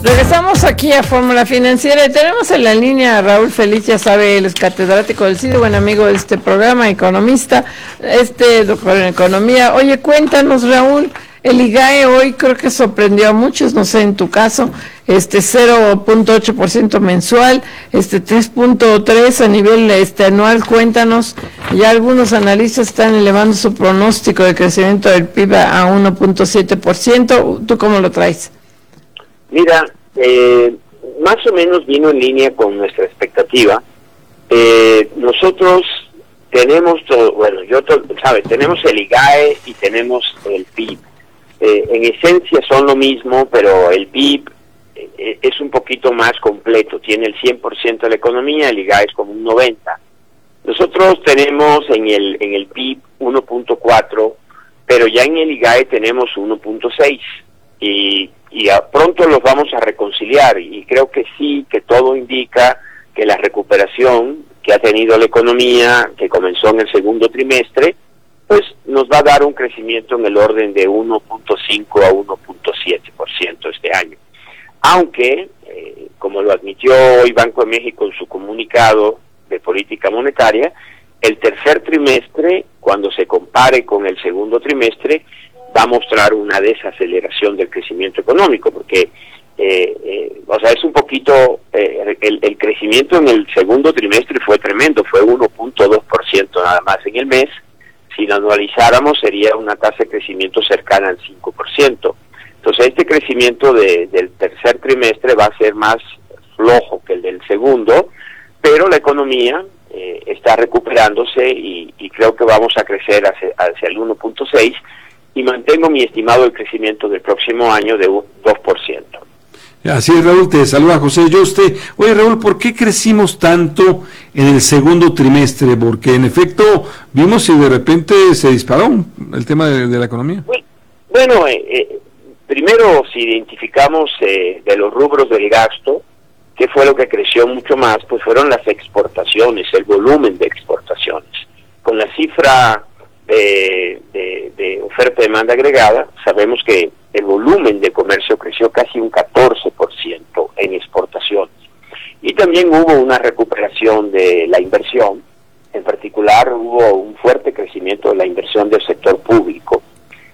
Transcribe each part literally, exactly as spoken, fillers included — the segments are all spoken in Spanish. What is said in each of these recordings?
Regresamos aquí a Fórmula Financiera y tenemos en la línea a Raúl Feliz, ya sabe, él es catedrático del C I D E, buen amigo de este programa, economista, este doctor en economía. Oye, cuéntanos, Raúl, el I G A E hoy creo que sorprendió a muchos, no sé, en tu caso, este cero punto ocho por ciento mensual, este tres punto tres a nivel este anual. Cuéntanos, ya algunos analistas están elevando su pronóstico de crecimiento del P I B a uno punto siete por ciento. ¿Tú cómo lo traes? Mira, eh, más o menos vino en línea con nuestra expectativa. Eh, nosotros tenemos, todo, bueno, yo, to, ¿sabe? Tenemos el I G A E y tenemos el P I B. Eh, en esencia son lo mismo, pero el P I B eh, es un poquito más completo. Tiene el cien por ciento de la economía, el I G A E es como un noventa por ciento. Nosotros tenemos en el en el P I B uno punto cuatro, pero ya en el I G A E tenemos uno punto seis. Y y a pronto los vamos a reconciliar, y creo que sí, que todo indica que la recuperación que ha tenido la economía, que comenzó en el segundo trimestre, pues nos va a dar un crecimiento en el orden de uno punto cinco a uno punto siete por ciento este año. Aunque, eh, como lo admitió hoy Banco de México en su comunicado de política monetaria, el tercer trimestre, cuando se compare con el segundo trimestre, va a mostrar una desaceleración del crecimiento económico, porque eh, eh, o sea, es un poquito, eh, el, el crecimiento en el segundo trimestre fue tremendo, fue uno punto dos por ciento nada más en el mes. Si lo anualizáramos sería una tasa de crecimiento cercana al cinco por ciento. Entonces este crecimiento de, del tercer trimestre va a ser más flojo que el del segundo, pero la economía eh, está recuperándose y, y creo que vamos a crecer hacia, hacia el uno punto seis, y mantengo mi estimado de crecimiento del próximo año de un dos por ciento. Así es, Raúl, te saluda José Yoste. Oye, Raúl, ¿por qué crecimos tanto en el segundo trimestre? Porque en efecto vimos y de repente se disparó el tema de, de la economía. Bueno, eh, eh, primero si identificamos eh, de los rubros del gasto, ¿qué fue lo que creció mucho más? Pues fueron las exportaciones, el volumen de exportaciones. Con la cifra De, de, de oferta y demanda agregada, sabemos que el volumen de comercio creció casi un catorce por ciento en exportaciones. Y también hubo una recuperación de la inversión, en particular hubo un fuerte crecimiento de la inversión del sector público,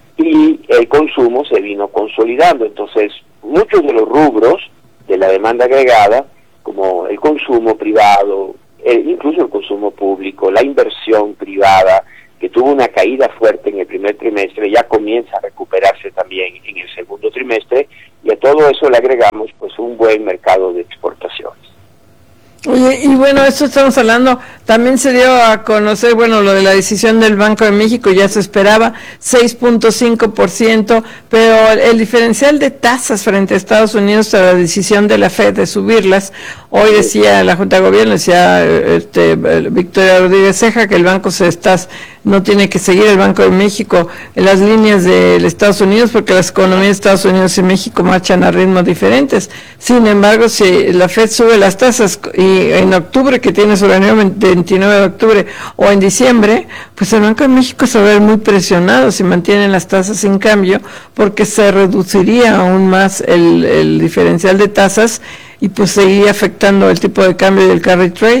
y el consumo se vino consolidando. Entonces, muchos de los rubros de la demanda agregada, como el consumo privado, el, incluso el consumo público, la inversión privada, que tuvo una caída fuerte en el primer trimestre, ya comienza a recuperarse también en el segundo trimestre, y a todo eso le agregamos pues un buen mercado de exportaciones. Oye, y bueno, esto estamos hablando, también se dio a conocer, bueno, lo de la decisión del Banco de México, ya se esperaba seis punto cinco por ciento, pero el diferencial de tasas frente a Estados Unidos a la decisión de la Fed de subirlas, hoy decía la Junta de Gobierno, decía este, Victoria Rodríguez Ceja, que el banco se está, no tiene que seguir el Banco de México en las líneas de Estados Unidos, porque las economías de Estados Unidos y México marchan a ritmos diferentes. Sin embargo, si la Fed sube las tasas y en octubre, que tiene su reunión veintinueve de octubre, o en diciembre, pues el Banco de México se va a ver muy presionado si mantienen las tasas sin cambio, porque se reduciría aún más el, el diferencial de tasas y pues seguiría afectando el tipo de cambio del carry trade.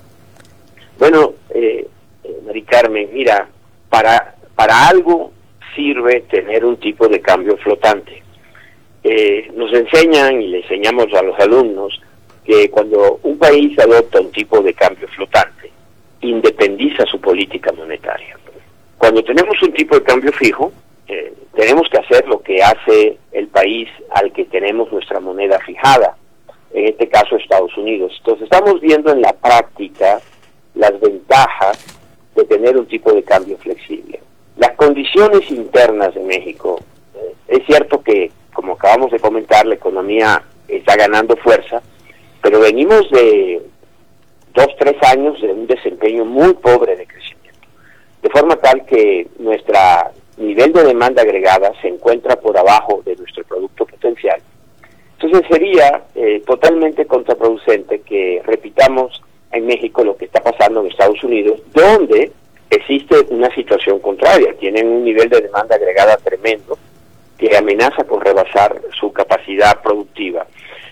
Bueno, eh, Mari Carmen, mira, para, para algo sirve tener un tipo de cambio flotante. Eh, nos enseñan y le enseñamos a los alumnos que cuando un país adopta un tipo de cambio flotante, independiza su política monetaria. Cuando tenemos un tipo de cambio fijo, eh, tenemos que hacer lo que hace el país al que tenemos nuestra moneda fijada, en este caso Estados Unidos. Entonces estamos viendo en la práctica las ventajas de tener un tipo de cambio flexible. Las condiciones internas de México, eh, es cierto que, como acabamos de comentar, la economía está ganando fuerza, pero venimos de dos, tres años de un desempeño muy pobre de crecimiento, de forma tal que nuestro nivel de demanda agregada se encuentra por abajo de nuestro producto potencial. Entonces sería eh, totalmente contraproducente que repitamos en México lo que está pasando en Estados Unidos, donde existe una situación contraria. Tienen un nivel de demanda agregada tremendo que amenaza con rebasar su capacidad productiva.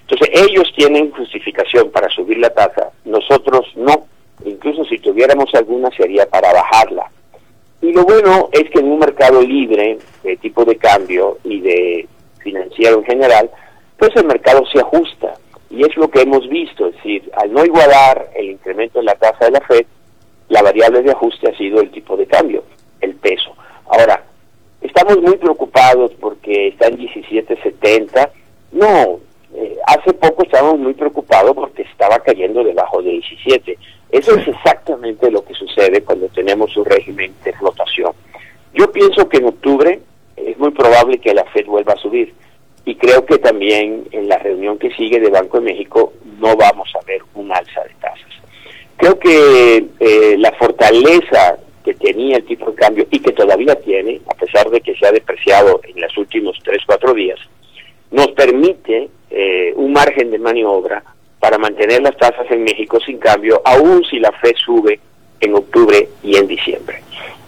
Entonces ellos tienen justificación para subir la tasa, nosotros no. Incluso si tuviéramos alguna sería para bajarla. Y lo bueno es que en un mercado libre de tipo de cambio y de financiero en general, pues el mercado se ajusta. Y es lo que hemos visto, es decir, al no igualar el incremento en la tasa de la Fed, la variable de ajuste ha sido el tipo de cambio, el peso. Ahora, estamos muy preocupados porque está en diecisiete setenta. No, eh, hace poco estábamos muy preocupados porque estaba cayendo debajo de diecisiete. Eso es exactamente lo que sucede cuando tenemos un régimen de flotación. Yo pienso que en octubre es muy probable que la Fed vuelva a subir. Y creo que también en la reunión que sigue de Banco de México no vamos a ver un alza de tasas. Creo que eh, la fortaleza que tenía el tipo de cambio y que todavía tiene, a pesar de que se ha depreciado en los últimos tres, cuatro días, nos permite eh, un margen de maniobra para mantener las tasas en México sin cambio, aun si la Fed sube en octubre y en diciembre.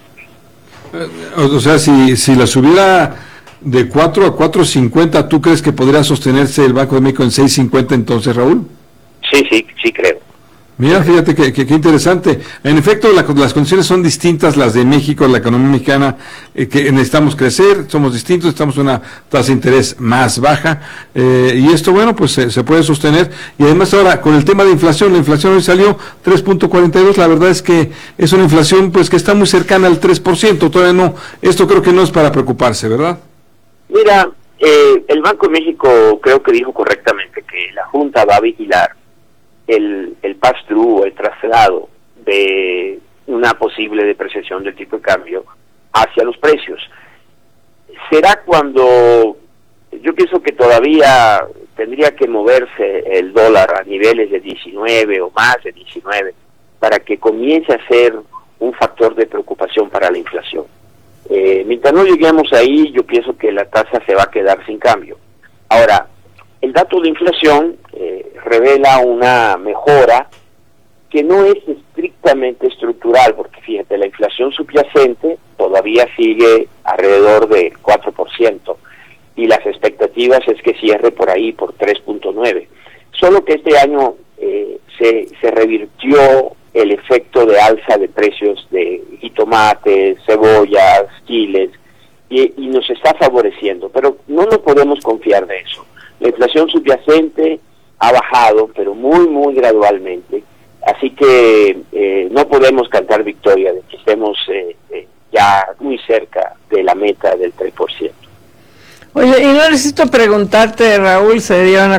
O sea, si, si la subiera de cuatro a cuatro cincuenta, ¿tú crees que podría sostenerse el Banco de México en seis cincuenta entonces, Raúl? Sí, sí, sí creo. Mira, fíjate que, que, que interesante. En efecto, la, las condiciones son distintas, las de México, la economía mexicana, eh, que necesitamos crecer, somos distintos, estamos en una tasa de interés más baja, eh, y esto, bueno, pues se, se puede sostener. Y además ahora, con el tema de inflación, la inflación hoy salió tres punto cuarenta y dos, la verdad es que es una inflación pues que está muy cercana al tres por ciento, todavía no, esto creo que no es para preocuparse, ¿verdad? Mira, eh, el Banco de México creo que dijo correctamente que la Junta va a vigilar el, el pass-through o el traslado de una posible depreciación del tipo de cambio hacia los precios. Será cuando, yo pienso que todavía tendría que moverse el dólar a niveles de diecinueve o más de diecinueve para que comience a ser un factor de preocupación para la inflación. Eh, mientras no lleguemos ahí, yo pienso que la tasa se va a quedar sin cambio. Ahora, el dato de inflación eh, revela una mejora que no es estrictamente estructural, porque fíjate, la inflación subyacente todavía sigue alrededor del cuatro por ciento y las expectativas es que cierre por ahí por tres punto nueve. Solo que este año eh, se, se revirtió el efecto de alza de precios de jitomates, cebollas, chiles, y, y nos está favoreciendo, pero no nos podemos confiar de eso. La inflación subyacente ha bajado, pero muy, muy gradualmente, así que eh, no podemos cantar victoria de que estemos eh, eh, ya muy cerca de la meta del tres por ciento. Oye, y no necesito preguntarte, Raúl, sería una